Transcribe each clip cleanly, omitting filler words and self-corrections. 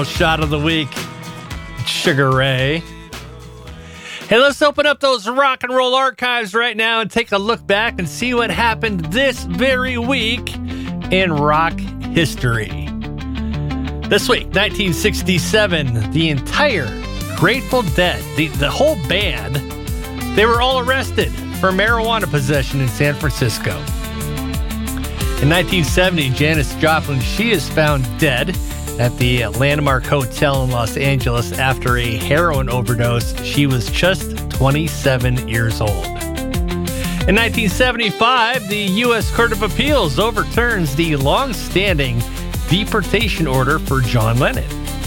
Shot of the week, Sugar Ray. Hey, let's open up those rock and roll archives right now and take a look back and see what happened this very week in rock history. This week, 1967, the entire Grateful Dead, the whole band, they were all arrested for marijuana possession in San Francisco. In 1970, Janis Joplin, she is found dead at the Landmark Hotel in Los Angeles after a heroin overdose. She was just 27 years old. In 1975, the U.S. Court of Appeals overturns the long-standing deportation order for John Lennon.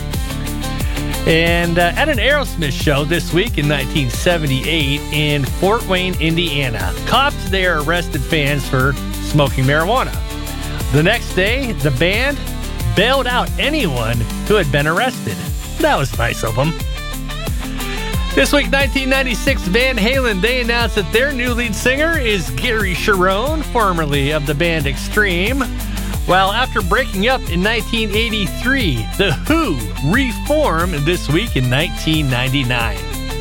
And at an Aerosmith show this week in 1978 in Fort Wayne, Indiana, cops there arrested fans for smoking marijuana. The next day, the band bailed out anyone who had been arrested. That was nice of them. This week, 1996, Van Halen, they announced that their new lead singer is Gary Cherone, formerly of the band Extreme. While after breaking up in 1983, The Who reformed this week in 1999.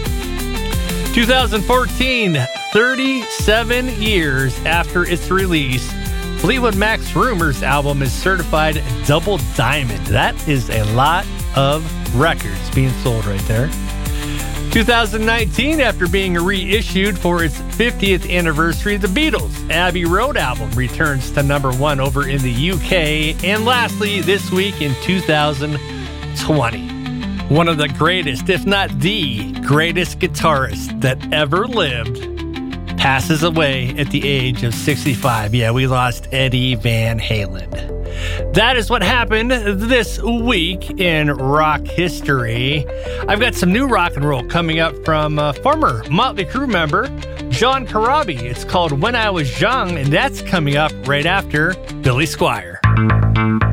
2014, 37 years after its release, Fleetwood Mac's Rumors album is certified double diamond. That is a lot of records being sold right there. 2019, after being reissued for its 50th anniversary, the Beatles' Abbey Road album returns to number one over in the UK. And lastly, this week in 2020, one of the greatest, if not the greatest guitarist that ever lived, passes away at the age of 65. Yeah, we lost Eddie Van Halen. That is what happened this week in rock history. I've got some new rock and roll coming up from former Motley Crue member John Corabi. It's called When I Was Young, and that's coming up right after Billy Squier.